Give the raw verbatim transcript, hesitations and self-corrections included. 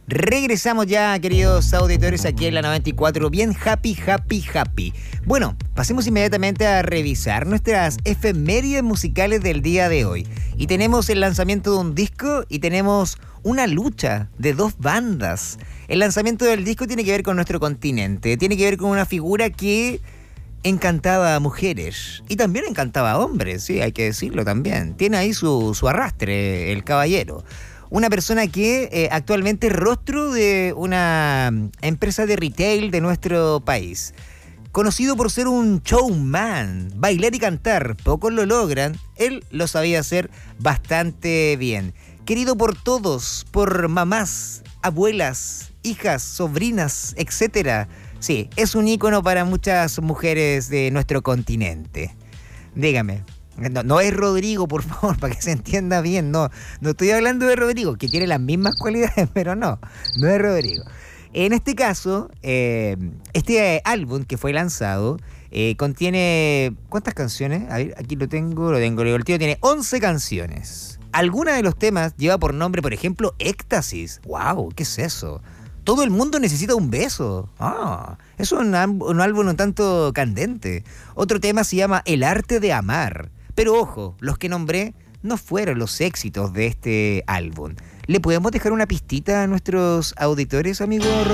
Regresamos ya, queridos auditores, aquí en la noventa y cuatro, bien happy, happy, happy. Bueno, pasemos inmediatamente a revisar nuestras efemérides musicales del día de hoy. Y tenemos el lanzamiento de un disco y tenemos una lucha de dos bandas. El lanzamiento del disco tiene que ver con nuestro continente, tiene que ver con una figura que encantaba a mujeres y también encantaba a hombres, sí, hay que decirlo también. Tiene ahí su, su arrastre, el caballero. Una persona que eh, actualmente es rostro de una empresa de retail de nuestro país. Conocido por ser un showman, bailar y cantar, pocos lo logran, él lo sabía hacer bastante bien. Querido por todos, por mamás, abuelas, hijas, sobrinas, etcétera. Sí, es un ícono para muchas mujeres de nuestro continente. Dígame. No, no es Rodrigo, por favor, para que se entienda bien. No, no estoy hablando de Rodrigo, que tiene las mismas cualidades, pero no, no es Rodrigo. En este caso, eh, este álbum que fue lanzado eh, contiene... ¿Cuántas canciones? A ver, aquí lo tengo, lo tengo. El tío tiene once canciones. Alguna de los temas lleva por nombre, por ejemplo, Éxtasis. ¡Wow! ¿Qué es eso? Todo el mundo necesita un beso. Ah, es un, un álbum un tanto candente. Otro tema se llama El arte de amar. Pero ojo, los que nombré no fueron los éxitos de este álbum. ¿Le podemos dejar una pistita a nuestros auditores, amigo Rodrigo?